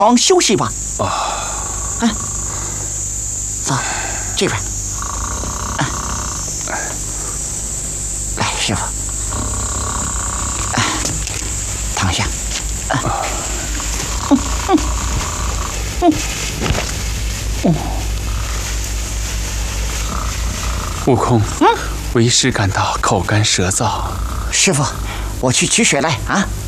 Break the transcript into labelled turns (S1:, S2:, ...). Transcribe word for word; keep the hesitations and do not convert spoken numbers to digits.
S1: 床休息吧。
S2: 啊，
S1: 啊，走，这边。啊，来，师傅，啊，躺下。啊，嗯嗯嗯嗯。
S2: 悟空，
S1: 嗯，
S2: 为师感到口干舌燥。
S1: 师傅，我去取水来啊。